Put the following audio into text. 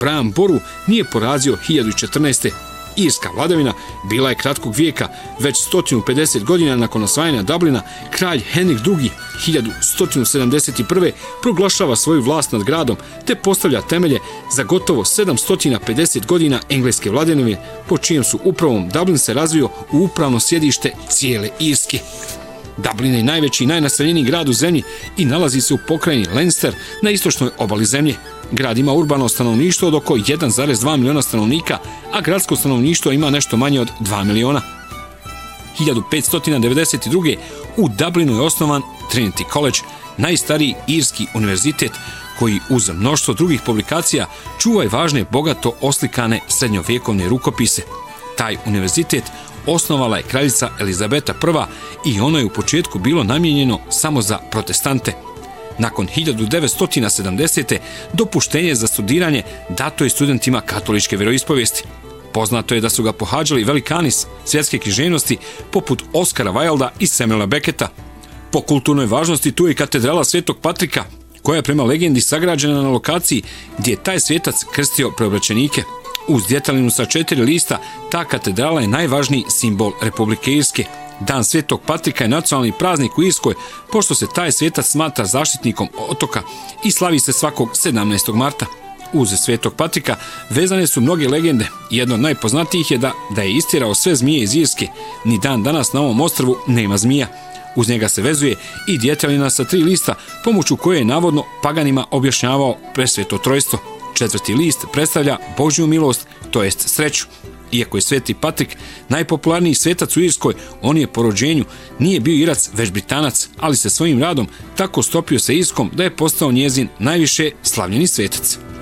Bram Boru nije porazio 1014. Irska vladavina bila je kratkog vijeka. Već 150 godina nakon osvajanja Dublina, kralj Henrik II 1171. proglašava svoju vlast nad gradom te postavlja temelje za gotovo 750 godina engleske vladavine, po čijem su upravom Dublin se razvio u upravno sjedište cijele Irske. Dublin je najveći i najnaseljeniji grad u zemlji i nalazi se u pokrajini Leinster na istočnoj obali zemlje. Grad ima urbano stanovništvo od oko 1,2 miliona stanovnika, a gradsko stanovništvo ima nešto manje od 2 miliona. 1592. u Dublinu je osnovan Trinity College, najstariji irski univerzitet koji uz mnoštvo drugih publikacija čuva i važne bogato oslikane srednjovjekovne rukopise. Taj univerzitet osnovala je kraljica Elizabeta I i ono je u početku bilo namijenjeno samo za protestante. Nakon 1970. dopuštenje za studiranje dato je studentima katoličke vjeroispovijesti. Poznato je da su ga pohađali velikani svjetske književnosti poput Oskara Wilda i Samuela Becketa. Po kulturnoj važnosti tu je katedrala Svetog Patrika, koja je prema legendi sagrađena na lokaciji gdje je taj svetac krstio preobraćenike. Uz djetelinu sa 4 lista, ta katedrala je najvažniji simbol Republike Irske. Dan Svetog Patrika je nacionalni praznik u Irskoj, pošto se taj svetac smatra zaštitnikom otoka i slavi se svakog 17. marta. Uz Svetog Patrika vezane su mnoge legende. Jedna od najpoznatijih je da je istjerao sve zmije iz Irske. Ni dan danas na ovom ostrvu nema zmija. Uz njega se vezuje i djetelina sa 3 lista, pomoću koje je navodno paganima objašnjavao presveto trojstvo. 4. list predstavlja Božju milost, to jest sreću. Iako je Sveti Patrik najpopularniji svetac u Irskoj, on je po rođenju nije bio Irac, već Britanac, ali se svojim radom tako stopio sa Irskom da je postao njezin najviše slavljeni svetac.